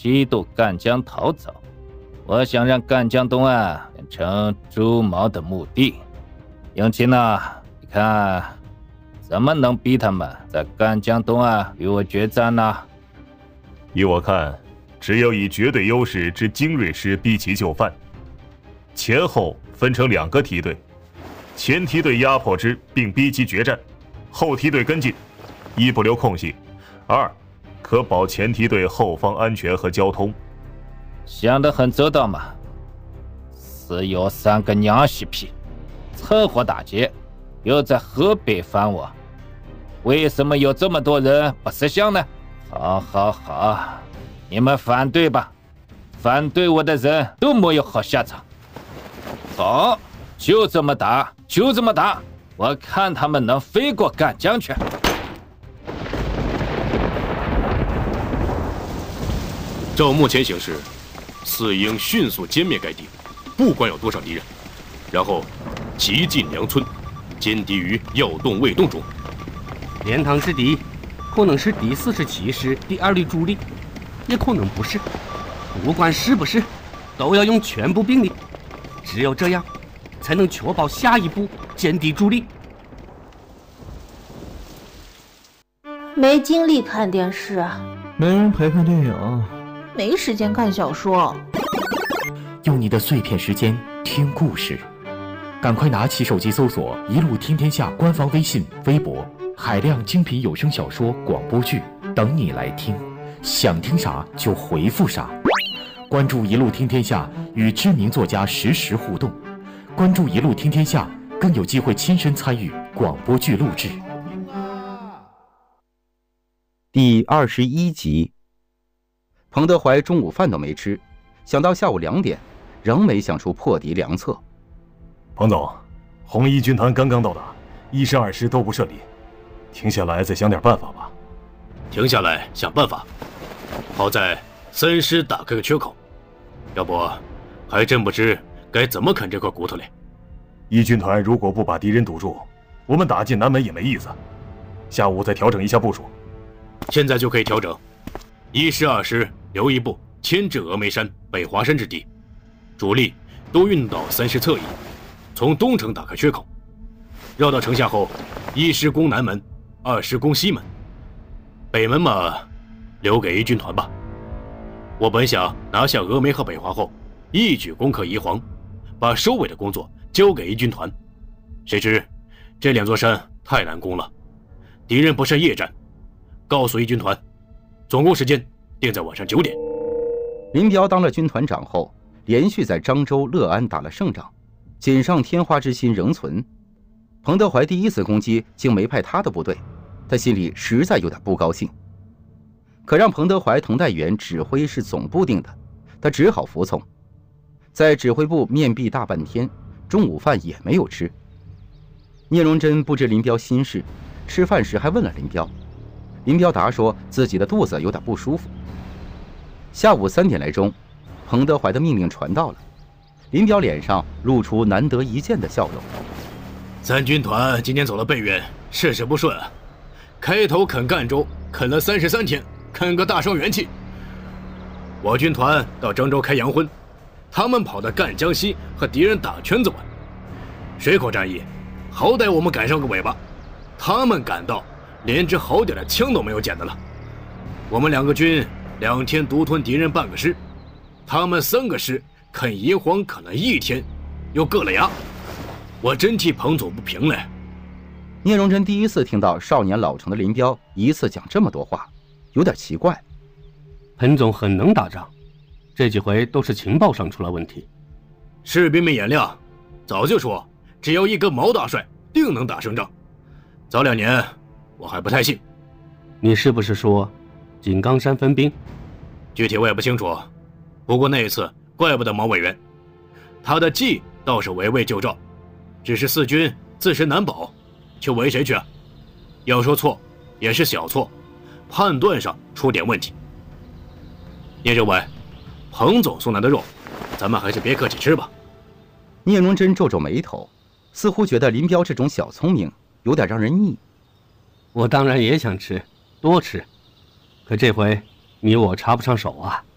七渡赣江逃走。我想让赣江东岸变成朱毛的墓地。永清呢，你看怎么能逼他们在赣江东岸与我决战呢？ 依我看，只有以绝对优势之精锐师逼其就范，前后分成2个梯队，前梯队压迫之并逼其决战，后梯队跟进，一不留空隙，二可保前梯队后方安全和交通。 想得很周到嘛！死有3个娘西皮，趁火打劫，又在河北反我，为什么有这么多人不识相呢？好，你们反对吧，反对我的人都没有好下场。好，就这么打，我看他们能飞过赣江去。 照目前形势，四应迅速歼灭该地，不管有多少敌人，然后急进梁村，歼敌于要动未动中。 连堂之敌，可能是第47师第2旅主力，也可能不是。不管是不是，都要用全部兵力。只有这样，才能确保下一步歼敌主力。 没精力看电视， 没人陪看电影， 没时间看小说。 用你的碎片时间听故事，赶快拿起手机搜索“一路听天下”官方微信、微博，海量精品有声小说、广播剧等你来听。想听啥就回复啥。关注“一路听天下”，与知名作家实时互动。关注“一路听天下”，更有机会亲身参与广播剧录制。 第21集。彭德怀中午饭都没吃，想到下午2点，仍没想出破敌良策。 彭总，红一军团刚刚到达，1师2师都不顺利，停下来再想点办法吧。 停下来想办法，好在3师打开个缺口，要不还真不知该怎么啃这块骨头嘞。 一军团如果不把敌人堵住，我们打进南门也没意思。下午再调整一下部署。 现在就可以调整。1师2师留一部牵制峨眉山、北华山之敌，主力都运到3师侧翼，从东城打开缺口，绕到城下后，1师攻南门，2师攻西门，北门嘛，留给一军团吧。我本想拿下峨眉和北华后，一举攻克宜黄，把收尾的工作交给一军团。谁知这2座山太难攻了，敌人不善夜战，告诉一军团，总攻时间定在晚上9点。 林彪当了军团长后，连续在漳州、乐安打了胜仗，锦上添花之心仍存。彭德怀第1次攻击竟没派他的部队，他心里实在有点不高兴。可让彭德怀同代员指挥是总部定的，他只好服从。在指挥部面壁大半天，中午饭也没有吃。聂荣臻不知林彪心事，吃饭时还问了林彪。林彪答说自己的肚子有点不舒服。下午3点来钟，彭德怀的命令传到了，林彪脸上露出难得一见的笑容。 3军团今天走了北原，事事不顺啊。开头啃赣州，啃了33天，啃个大伤元气。我军团到漳州开洋荤，他们跑到赣江西和敌人打圈子玩。水口战役，好歹我们赶上个尾巴，他们赶到连支好点的枪都没有捡的了。我们2个军2天独吞敌人半个师，他们3个师啃宜黄啃了1天，又硌了牙。我真替彭总不平嘞。 聂荣臻第1次听到少年老成的林彪一次讲这么多话，有点奇怪。 彭总很能打仗，这几回都是情报上出了问题。 士兵们眼亮，早就说只要一个毛大帅定能打胜仗。早2年我还不太信。 你是不是说井冈山分兵？ 具体我也不清楚，不过那一次怪不得毛委员，他的计倒是围魏救赵，只是4军自身难保，去围谁去啊？要说错也是小错，判断上出点问题。聂政委，彭总送来的肉，咱们还是别客气吃吧。 聂荣臻皱皱眉头，似乎觉得林彪这种小聪明有点让人腻。 我当然也想吃，多吃，可这回你我插不上手啊。